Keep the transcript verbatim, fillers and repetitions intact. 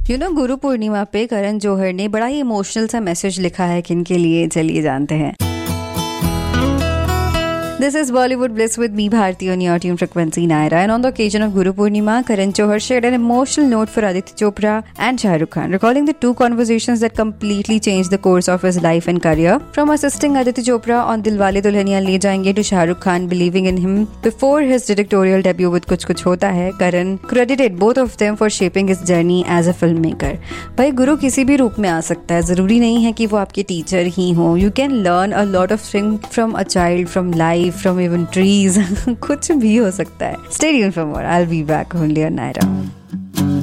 You know Guru Purnima पे करण जौहर ने बड़ा ही इमोशनल सा मैसेज लिखा है किन के लिए, चलिए जानते हैं। This is Bollywood Bliss with me, Bharti, on your tune frequency Naira. And on the occasion of Guru Purnima, Karan Johar shared an emotional note for Aditya Chopra and Shah Rukh Khan, recalling the two conversations that completely changed the course of his life and career. From assisting Aditya Chopra on Dilwale Dulhaniya Le Jayenge to Shah Rukh Khan believing in him before his directorial debut with Kuch Kuch Hota Hai, Karan credited both of them for shaping his journey as a filmmaker. भाई गुरु किसी भी रूप में आ सकता है, जरूरी नहीं है कि वो आपके टीचर ही हो. You can learn a lot of things from a child, from life, from even trees. कुछ भी हो सकता है. Stay tuned for more. I'll be back only on Naira.